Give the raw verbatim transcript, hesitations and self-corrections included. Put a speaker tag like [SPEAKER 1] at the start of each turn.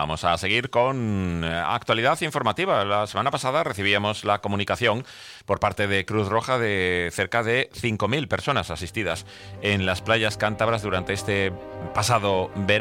[SPEAKER 1] Vamos a seguir con actualidad informativa. La semana pasada recibíamos la comunicación por parte de Cruz Roja de cerca de cinco mil personas asistidas en las playas cántabras durante este pasado verano.